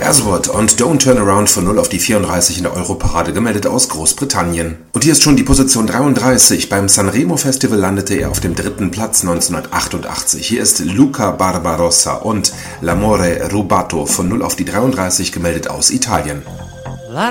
Aswad und Don't Turn Around von 0 auf die 34 in der Europarade gemeldet aus Großbritannien. Und hier ist schon die Position 33. Beim Sanremo Festival landete er auf dem 3. Platz 1988. Hier ist Luca Barbarossa und L'amore rubato von 0 auf die 33 gemeldet aus Italien.